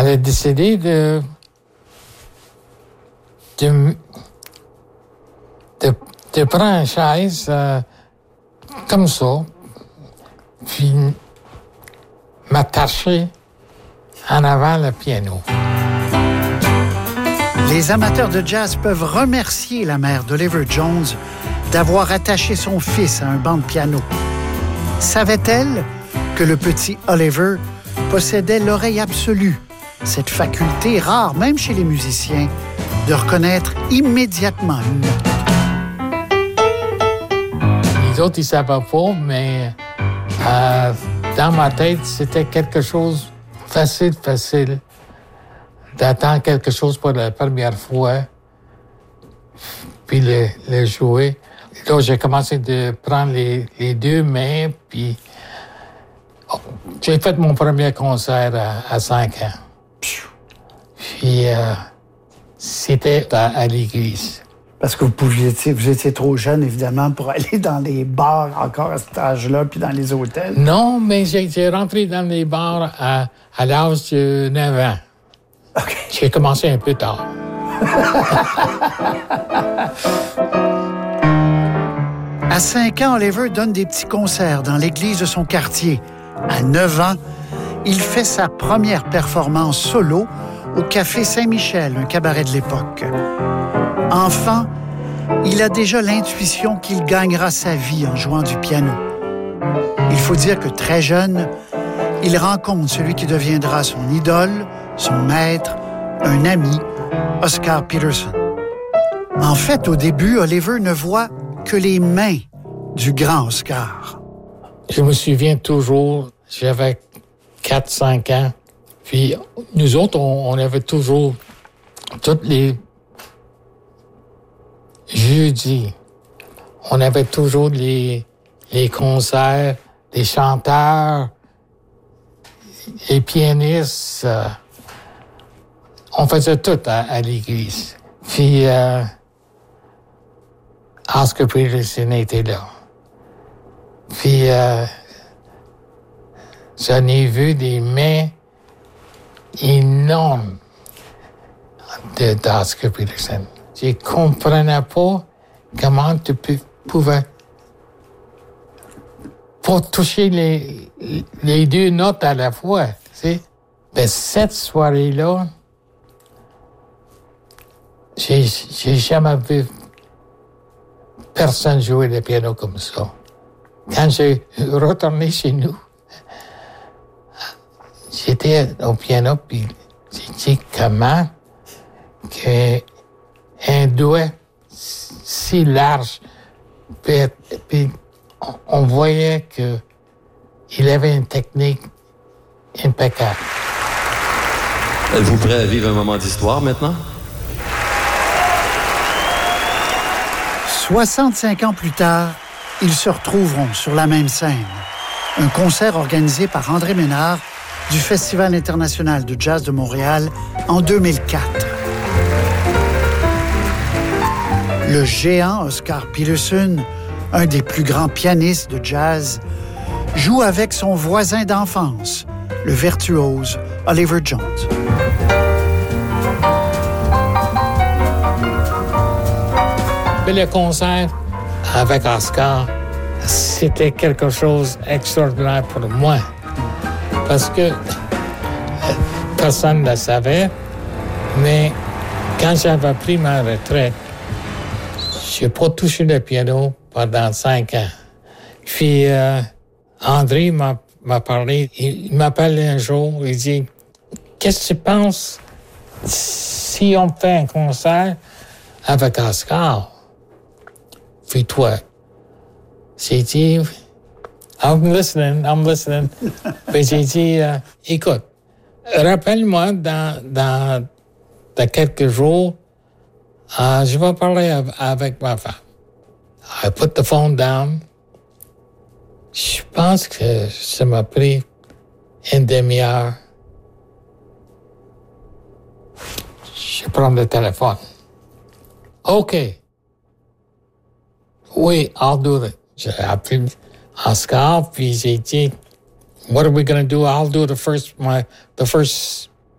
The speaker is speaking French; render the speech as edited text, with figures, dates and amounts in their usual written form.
elle a décidé de prendre une chaise comme ça, puis m'attacher en avant le piano. Les amateurs de jazz peuvent remercier la mère d'Oliver Jones d'avoir attaché son fils à un banc de piano. Savait-elle que le petit Oliver possédait l'oreille absolue, cette faculté rare, même chez les musiciens, de reconnaître immédiatement une note? Les autres, ils ne savaient pas, mais dans ma tête, c'était quelque chose facile d'attendre quelque chose pour la première fois, puis le jouer. Là, j'ai commencé de prendre les deux mains, puis j'ai fait mon premier concert à 5 ans. Puis c'était à l'église. Parce que vous étiez trop jeune, évidemment, pour aller dans les bars encore à cet âge-là, puis dans les hôtels. Non, mais j'ai rentré dans les bars à l'âge de 9 ans. OK. J'ai commencé un peu tard. À 5 ans, Oliver donne des petits concerts dans l'église de son quartier. À 9 ans, il fait sa première performance solo au Café Saint-Michel, un cabaret de l'époque. Enfant, il a déjà l'intuition qu'il gagnera sa vie en jouant du piano. Il faut dire que très jeune, il rencontre celui qui deviendra son idole, son maître, un ami, Oscar Peterson. En fait, au début, Oliver ne voit que les mains du grand Oscar. Je me souviens toujours, j'avais 4-5 ans, puis nous autres, on avait toujours, tous les jeudis, on avait toujours les concerts, les chanteurs, les pianistes. On faisait tout à l'église. Puis Oscar Peterson était là. Puis j'en ai vu des mains énormes d'Oscar Peterson. Je ne comprenais pas comment tu pouvais pas toucher les deux notes à la fois. Tu sais. Mais cette soirée-là, j'ai jamais vu personne jouer le piano comme ça. Quand j'ai retourné chez nous, j'étais au piano, puis j'ai dit comment qu'un doigt si large, puis on voyait qu'il avait une technique impeccable. Êtes-vous prêt à vivre un moment d'histoire maintenant? 65 ans plus tard, ils se retrouveront sur la même scène. Un concert organisé par André Ménard du Festival international de jazz de Montréal en 2004. Le géant Oscar Peterson, un des plus grands pianistes de jazz, joue avec son voisin d'enfance, le virtuose Oliver Jones. Le concert avec Oscar, c'était quelque chose d'extraordinaire pour moi. Parce que personne ne le savait, mais quand j'avais pris ma retraite, je n'ai pas touché le piano pendant 5 ans. Puis André m'a parlé, il m'appelle un jour, il dit « Qu'est-ce que tu penses si on fait un concert avec Oscar? » Puis toi, j'ai dit, I'm listening. Puis j'ai dit, écoute, rappelle-moi dans quelques jours, je vais parler avec ma femme. I put the phone down. Je pense que ça m'a pris une demi-heure. Je prends le téléphone. OK. Oui, I'll do it. J'ai appelé Oscar, puis j'ai dit, what are we going to do? I'll do the first